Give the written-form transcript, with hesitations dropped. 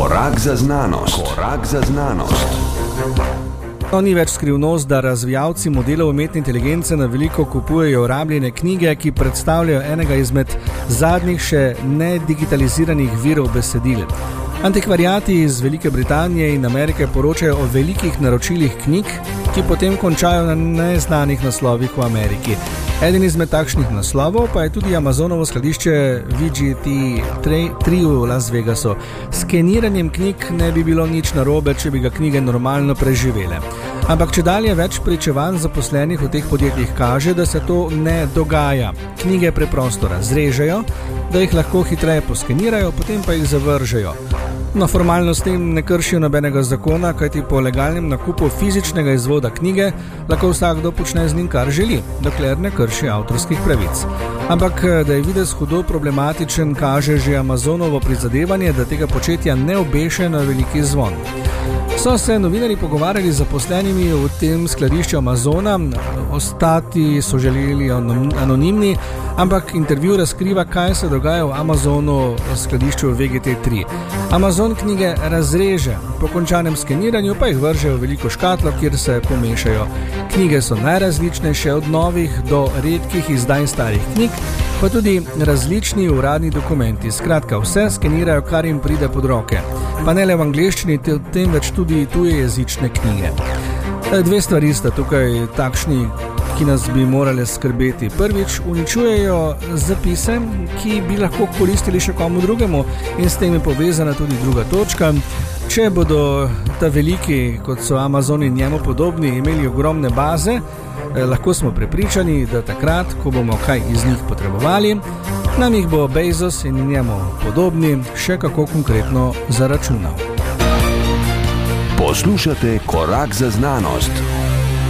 Korak za znanost. Korak za znanost. To ni več skrivnost, da razvijalci modelov umetne inteligence na veliko kupujejo rabljene knjige, ki predstavljajo enega izmed zadnjih še nedigitaliziranih virov besedil. Antikvariati iz Velike Britanije in Amerike poročajo o velikih naročilih knjig, ki potem končajo na neznanih naslovih v Ameriki. Eden izmed takšnih naslovov pa je tudi Amazonovo skladišče VGT3 v Las Vegasu. S skeniranjem knjig ne bi bilo nič narobe, če bi ga knjige normalno preživele. Ampak čedalje več pričevanj zaposlenih v teh podjetjih kaže, da se to ne dogaja. Knjige preprosto razrežejo, da jih lahko hitreje poskenirajo, potem pa jih zavržejo. No, formalno s tem ne kršijo nobenega zakona, kajti po legalnem nakupu fizičnega izvoda knjige lahko vsakdo počne z njim, kar želi, dokler ne krši avtorskih pravic. Ampak, da je videz hudo problematičen, kaže že Amazonovo prizadevanje, da tega početja ne obeše na veliki zvon. So se novinarji pogovarjali z zaposlenimi v tem skladišču Amazona, ostati so želeli anonimni, ampak intervju razkriva, kaj se dogaja v Amazonu skladišču VGT3. Amazon knjige razreže, po končanem skeniranju pa jih vrže v veliko škatlo, kjer se pomešajo. Knjige so najrazličnejše, od novih do redkih izdaj starih knjig, pa tudi različni uradni dokumenti. Skratka, vse skenirajo, kar jim pride pod roke. Pa ne le v angleščini, temveč tudi tuje jezične knjige. Dve stvari sta tukaj takšni, ki nas bi morali skrbeti. Prvič, uničujejo zapise, ki bi lahko koristili še komu drugemu, in s tem je povezana tudi druga točka. Če bodo ta veliki, kot so Amazon in njemu podobni, imeli ogromne baze, lahko smo prepričani, da takrat, ko bomo kaj iz njih potrebovali, nam jih bo Bezos in njemu podobni še kako konkretno zaračunal. Poslušate Korak za znanost.